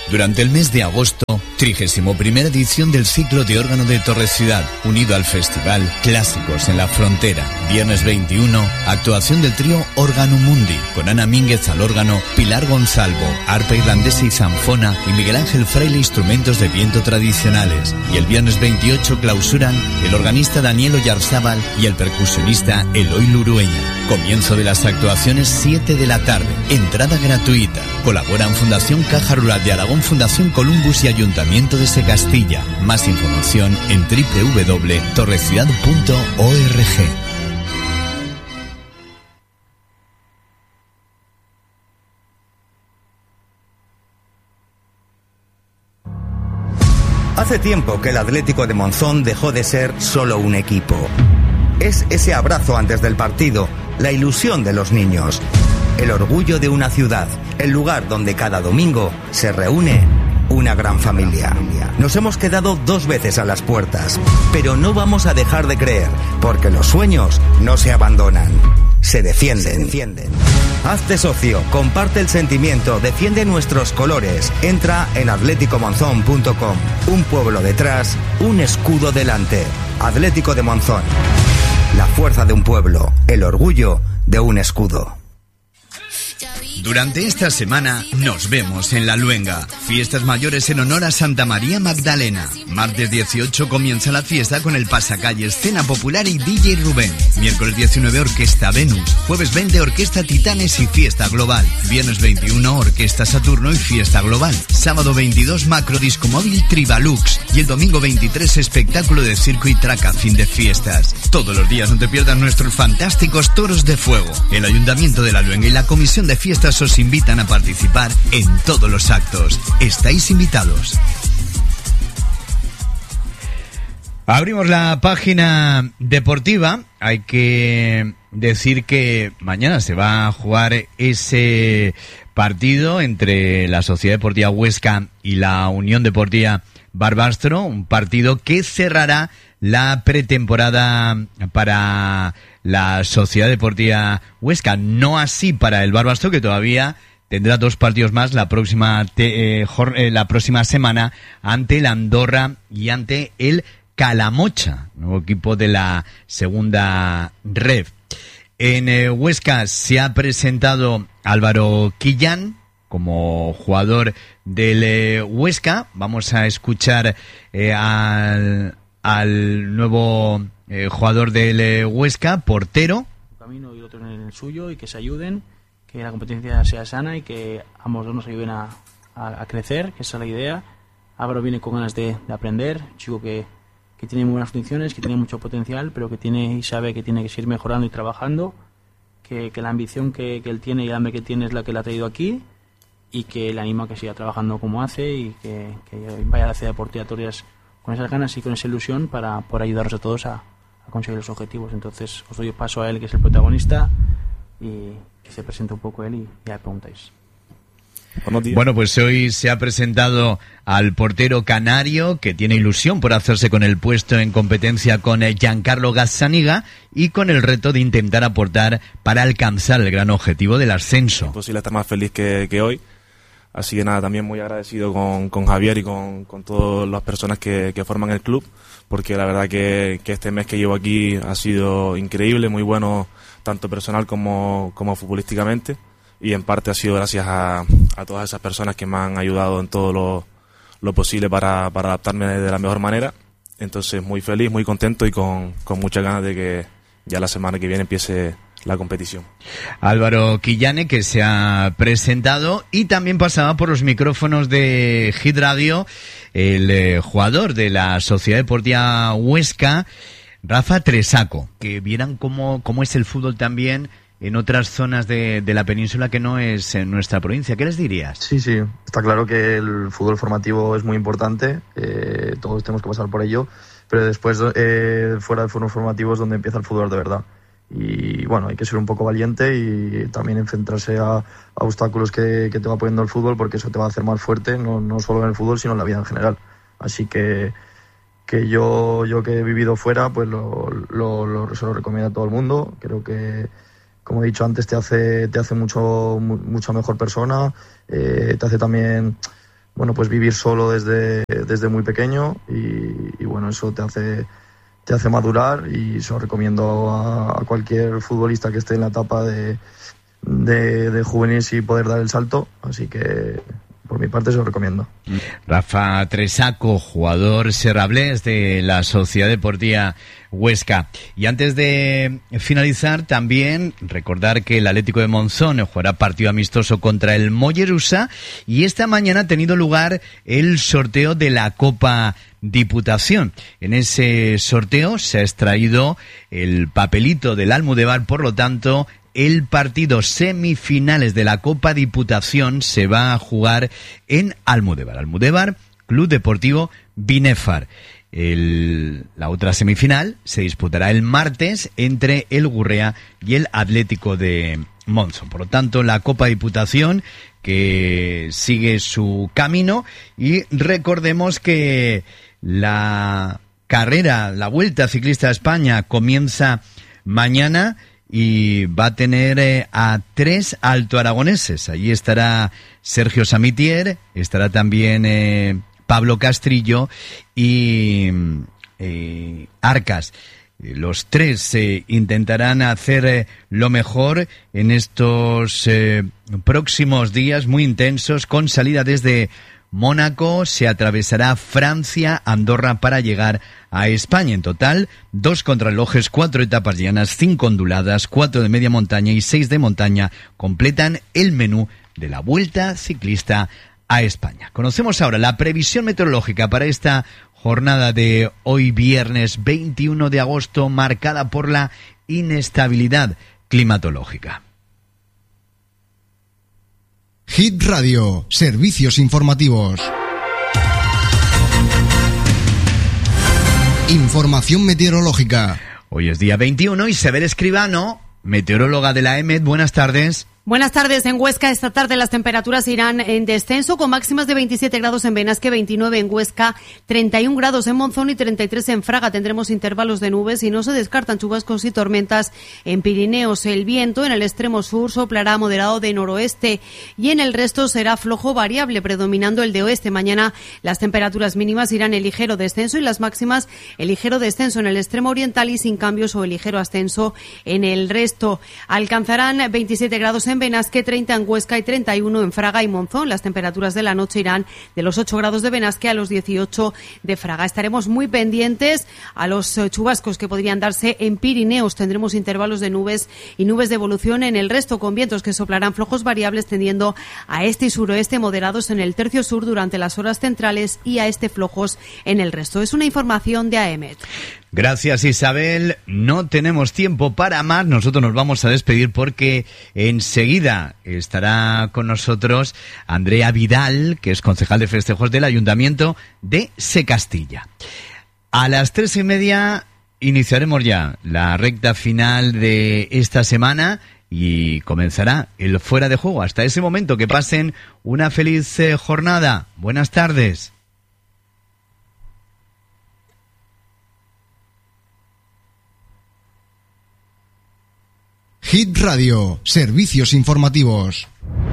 Durante el mes de agosto, 31ª edición del ciclo de órgano de Torre Ciudad, unido al festival Clásicos en la Frontera. Viernes 21, actuación del trío Órgano Mundi, con Ana Mínguez al órgano, Pilar Gonzalvo, arpa irlandesa y zanfona, y Miguel Ángel Fraile, instrumentos de viento tradicionales. Y el viernes 28 clausuran el organista Daniel Oyarzábal y el percusionista Eloy Lurueña. Comienzo de las actuaciones 7 de la tarde. Entrada gratuita. Colaboran Fundación Caja Rural de Aragón, Fundación Columbus y Ayuntamiento de Secastilla. Más información en www.torreciudad.org. Hace tiempo que el Atlético de Monzón dejó de ser solo un equipo. Es ese abrazo antes del partido, la ilusión de los niños, el orgullo de una ciudad, el lugar donde cada domingo se reúne una gran familia. Nos hemos quedado 2 veces a las puertas, pero no vamos a dejar de creer, porque los sueños no se abandonan, se defienden. Hazte socio, comparte el sentimiento, defiende nuestros colores. Entra en atléticomonzón.com. Un pueblo detrás, un escudo delante. Atlético de Monzón. La fuerza de un pueblo, el orgullo de un escudo. Durante esta semana nos vemos en La Luenga. Fiestas mayores en honor a Santa María Magdalena. Martes 18 comienza la fiesta con el pasacalles, cena popular y DJ Rubén. Miércoles 19 Orquesta Venus. Jueves 20 Orquesta Titanes y fiesta global. Viernes 21 Orquesta Saturno y fiesta global. Sábado 22 Macro Disco Móvil Tribalux. Y el domingo 23 espectáculo de circo y traca, fin de fiestas. Todos los días no te pierdas nuestros fantásticos toros de fuego. El Ayuntamiento de La Luenga y la Comisión de Fiestas os invitan a participar en todos los actos. Estáis invitados. Abrimos la página deportiva. Hay que decir que mañana se va a jugar ese partido entre la Sociedad Deportiva Huesca y la Unión Deportiva Barbastro, un partido que cerrará la pretemporada para la Sociedad Deportiva Huesca, no así para el Barbastro, que todavía tendrá 2 partidos más la próxima semana ante el Andorra y ante el Calamocha, nuevo equipo de la segunda red. En Huesca se ha presentado Álvaro Quillán como jugador del Huesca. Vamos a escuchar al nuevo jugador del Huesca, portero. Un camino y otro en el suyo, y que se ayuden, que la competencia sea sana y que ambos dos nos ayuden a crecer, que esa es la idea. Álvaro viene con ganas de aprender, un chico que tiene muy buenas funciones, que tiene mucho potencial, pero que tiene y sabe que tiene que seguir mejorando y trabajando, que la ambición que él tiene y el hambre que tiene es la que le ha traído aquí, y que le anima a que siga trabajando como hace y que vaya a la Ciudad Deportiva Asturias con esas ganas y con esa ilusión para ayudarnos a todos a conseguir los objetivos. Entonces os doy paso a él, que es el protagonista, y que se presente un poco él y ya preguntáis. Bueno, pues hoy se ha presentado al portero canario, que tiene ilusión por hacerse con el puesto en competencia con Giancarlo Gazzaniga y con el reto de intentar aportar para alcanzar el gran objetivo del ascenso. Imposible estar más feliz que hoy. Así que nada, también muy agradecido con Javier y con todas las personas que forman el club, porque la verdad que este mes que llevo aquí ha sido increíble, muy bueno, tanto personal como futbolísticamente, y en parte ha sido gracias a todas esas personas que me han ayudado en todo lo posible para adaptarme de la mejor manera. Entonces muy feliz, muy contento y con muchas ganas de que ya la semana que viene empiece la competición. Álvaro Quillane, que se ha presentado, y también pasaba por los micrófonos de Hit Radio el jugador de la Sociedad Deportiva Huesca, Rafa Tresaco, que vieran cómo es el fútbol también en otras zonas de la península que no es en nuestra provincia. ¿Qué les dirías? Sí, está claro que el fútbol formativo es muy importante, todos tenemos que pasar por ello, pero después fuera del fútbol formativo es donde empieza el fútbol de verdad. Y bueno, hay que ser un poco valiente y también enfrentarse a obstáculos que te va poniendo el fútbol, porque eso te va a hacer más fuerte, no solo en el fútbol sino en la vida en general. Así que yo que he vivido fuera, pues se lo recomiendo a todo el mundo. Creo que, como he dicho antes, te hace mucha mejor persona, te hace también bueno, pues vivir solo desde muy pequeño y bueno, eso te hace madurar, y eso recomiendo a cualquier futbolista que esté en la etapa de juveniles y poder dar el salto, así que por mi parte se lo recomiendo. Rafa Tresaco, jugador serrablés de la Sociedad Deportiva Huesca. Y antes de finalizar, también recordar que el Atlético de Monzón jugará partido amistoso contra el Mollerusa, y esta mañana ha tenido lugar el sorteo de la Copa Diputación. En ese sorteo se ha extraído el papelito del Almudévar, por lo tanto el partido semifinales de la Copa Diputación se va a jugar en Almudévar. Almudévar, Club Deportivo Binefar. La otra semifinal se disputará el martes entre el Gurrea y el Atlético de Monzón. Por lo tanto, la Copa Diputación que sigue su camino, y recordemos que la carrera, la Vuelta Ciclista a España, comienza mañana y va a tener a 3 altoaragoneses. Allí estará Sergio Samitier, estará también Pablo Castrillo y Arcas. Los 3 intentarán hacer lo mejor en estos próximos días muy intensos, con salida desde Mónaco. Se atravesará Francia, Andorra para llegar a España. En total, 2 contrarrelojes, 4 etapas llanas, 5 onduladas, 4 de media montaña y 6 de montaña completan el menú de la Vuelta Ciclista a España. Conocemos ahora la previsión meteorológica para esta jornada de hoy, viernes 21 de agosto, marcada por la inestabilidad climatológica. Hit Radio, servicios informativos. Información meteorológica. Hoy es día 21, Isabel Escribano, meteoróloga de la EMET. Buenas tardes. Buenas tardes. En Huesca esta tarde las temperaturas irán en descenso, con máximas de 27 grados en Benasque, 29 en Huesca, 31 grados en Monzón y 33 en Fraga. Tendremos intervalos de nubes y no se descartan chubascos y tormentas en Pirineos. El viento en el extremo sur soplará moderado de noroeste y en el resto será flojo variable, predominando el de oeste. Mañana las temperaturas mínimas irán en ligero descenso y las máximas en ligero descenso en el extremo oriental y sin cambios o en ligero ascenso en el resto. Alcanzarán 27 grados en Benasque, 30 en Huesca y 31 en Fraga y Monzón. Las temperaturas de la noche irán de los 8 grados de Benasque a los 18 de Fraga. Estaremos muy pendientes a los chubascos que podrían darse en Pirineos. Tendremos intervalos de nubes y nubes de evolución en el resto, con vientos que soplarán flojos variables tendiendo a este y suroeste, moderados en el tercio sur durante las horas centrales y a este flojos en el resto. Es una información de AEMET. Gracias, Isabel. No tenemos tiempo para más. Nosotros nos vamos a despedir porque enseguida estará con nosotros Andrea Vidal, que es concejal de festejos del Ayuntamiento de Secastilla. A las 3:30 iniciaremos ya la recta final de esta semana y comenzará el Fuera de Juego. Hasta ese momento, que pasen una feliz jornada. Buenas tardes. Hit Radio, servicios informativos.